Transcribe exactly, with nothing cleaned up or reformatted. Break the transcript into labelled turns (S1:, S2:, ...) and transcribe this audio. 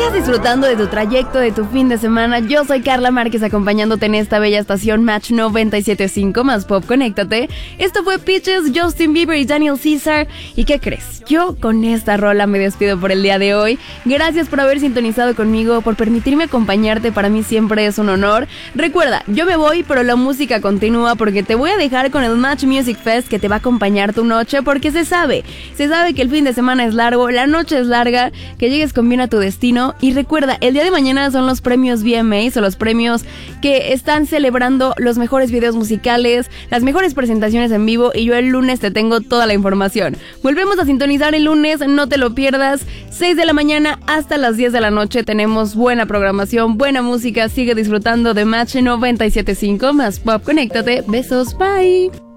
S1: sigas disfrutando de tu trayecto, de tu fin de semana. Yo soy Carla Márquez, acompañándote en esta bella estación Match noventa y siete punto cinco más Pop. Conéctate. Esto fue Peaches, Justin Bieber y Daniel Caesar. ¿Y qué crees? Yo con esta rola me despido por el día de hoy. Gracias por haber sintonizado conmigo, por permitirme acompañarte. Para mí siempre es un honor. Recuerda, yo me voy, pero la música continúa, porque te voy a dejar con el Match Music Fest, que te va a acompañar tu noche, porque se sabe, se sabe que el fin de semana es largo, la noche es larga, que llegues con bien a tu destino. Y recuerda, el día de mañana son los premios V M As, o los premios que están celebrando los mejores videos musicales, las mejores presentaciones en vivo, y yo el lunes te tengo toda la información. Volvemos a sintonizar el lunes, no te lo pierdas, seis de la mañana hasta las diez de la noche. Tenemos buena programación, buena música. Sigue disfrutando de Match noventa y siete punto cinco más Pop. Conéctate, besos, bye.